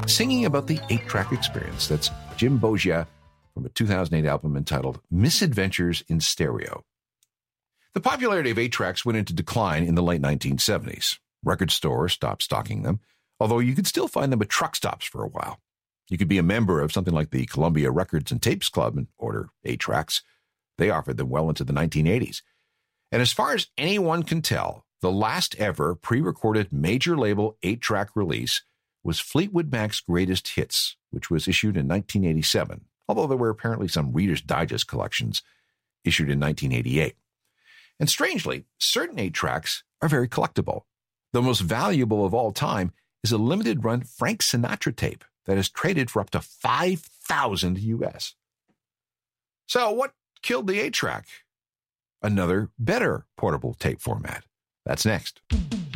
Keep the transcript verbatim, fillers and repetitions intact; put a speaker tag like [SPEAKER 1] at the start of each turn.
[SPEAKER 1] singing about the eight-track experience. That's Jim Boggia from a two thousand eight album entitled Misadventures in Stereo. The popularity of eight-tracks went into decline in the late nineteen seventies. Record stores stopped stocking them, although you could still find them at truck stops for a while. You could be a member of something like the Columbia Records and Tapes Club and order eight-tracks. They offered them well into the nineteen eighties. And as far as anyone can tell, the last ever pre-recorded major label eight-track release was Fleetwood Mac's Greatest Hits, which was issued in nineteen eighty-seven, although there were apparently some Reader's Digest collections issued in nineteen eighty-eight. And strangely, certain eight-tracks are very collectible. The most valuable of all time is a limited-run Frank Sinatra tape that is traded for up to five thousand U S. So what killed the eight-track? Another, better portable tape format. That's next.